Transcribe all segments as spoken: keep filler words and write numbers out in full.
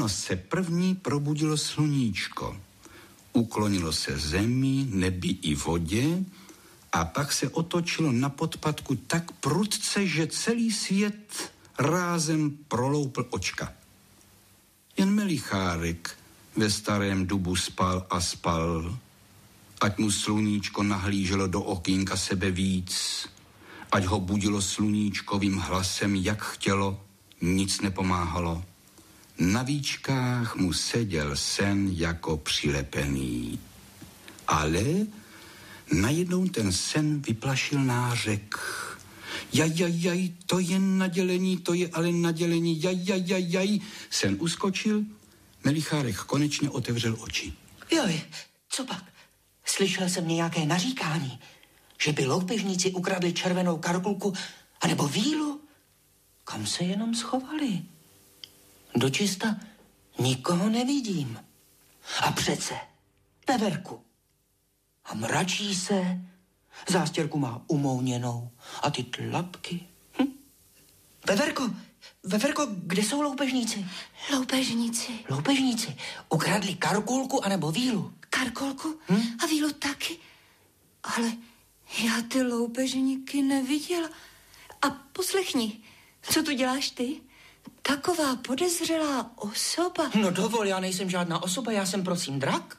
Ráno se první probudilo sluníčko. Uklonilo se zemi, nebi i vodě a pak se otočilo na podpatku tak prudce, že celý svět rázem proloupl očka. Jen Melichárek ve starém dubu spal a spal, ať mu sluníčko nahlíželo do okýnka sebe víc, ať ho budilo sluníčkovým hlasem, jak chtělo, nic nepomáhalo. Na víčkách mu seděl sen jako přilepený. Ale najednou ten sen vyplašil nářek. Jaj, jaj, jaj, to je nadělení, to je ale nadělení, jaj, jaj, jaj, jaj. Sen uskočil, Melichárek konečně otevřel oči. Joj, co pak? Slyšel jsem nějaké naříkání, že by loupežníci ukradli červenou karkulku anebo vílu. Kam se jenom schovali? Dočista nikoho nevidím. A přece Veverku. A mračí se, zástěrku má umouněnou a ty tlapky. Hm? Veverko, Veverko, kde jsou loupežníci? Loupežníci. Loupežníci ukradli karkulku anebo vílu. Karkolku hm? a vílu taky. Ale já ty loupežníky neviděla. A poslechni, co tu děláš ty? Taková podezřelá osoba. No dovol, já nejsem žádná osoba, já jsem prosím drak.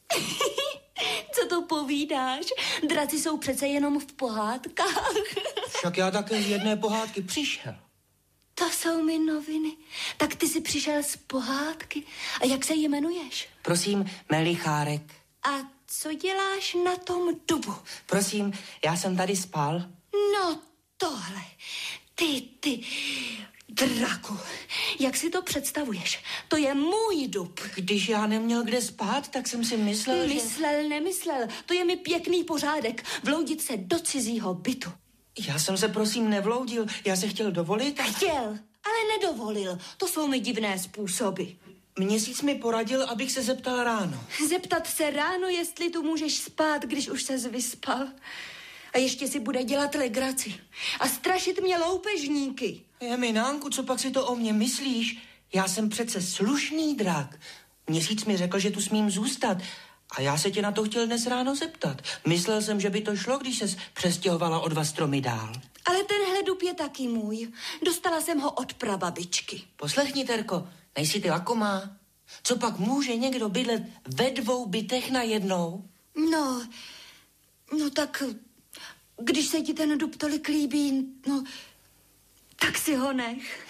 Co to povídáš? Draci jsou přece jenom v pohádkách. Však já také z jedné pohádky přišel. To jsou mi noviny. Tak ty jsi přišel z pohádky. A jak se jmenuješ? Prosím, Melichárek. A co děláš na tom dubu? Prosím, já jsem tady spal. No tohle. Ty, ty... Draku, jak si to představuješ? To je můj dub. Když já neměl kde spát, tak jsem si myslel, Myslel, že... nemyslel. To je mi pěkný pořádek. Vloudit se do cizího bytu. Já jsem se prosím nevloudil. Já se chtěl dovolit. A... Chtěl, ale nedovolil. To jsou mi divné způsoby. Měsíc mi poradil, abych se zeptal ráno. Zeptat se ráno, jestli tu můžeš spát, když už ses vyspal. A ještě si bude dělat legraci. A strašit mě loupežníky. Je minánku, co pak si to o mě myslíš? Já jsem přece slušný drak. Měsíc mi řekl, že tu smím zůstat. A já se tě na to chtěl dnes ráno zeptat. Myslel jsem, že by to šlo, když ses přestěhovala o dva stromy dál. Ale tenhle dub je taky můj. Dostala jsem ho od prababičky. Poslechni, Terko, nejsi ty lakomá? Co pak může někdo bydlet ve dvou bytech najednou? No, no tak, když se ti ten dub tolik líbí, no, tak si ho nech.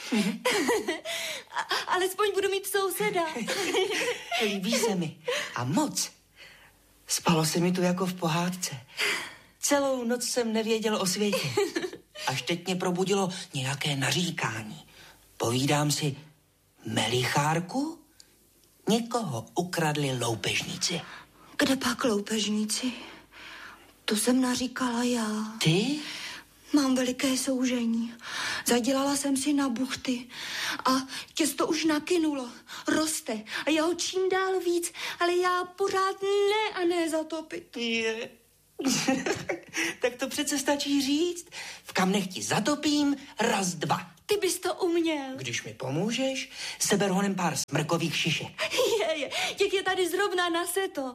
A, alespoň budu mít souseda. Líbí se mi. A moc. Spalo se mi tu jako v pohádce. Celou noc jsem nevěděl o světě. Až teď mě probudilo nějaké naříkání. Povídám si, Melichárku? Někoho ukradli loupežníci. Kde pak loupežníci? To jsem naříkala já. Ty? Mám veliké soužení. Zadělala jsem si na buchty a těsto už nakynulo, roste a já ho čím dál víc, ale já pořád ne a ne zatopit. Je. Tak to přece stačí říct. V kamnech ti zatopím, raz, dva. Ty bys to uměl. Když mi pomůžeš, seber honem pár smrkových šišek. Je, je, těch je tady zrovna na seto.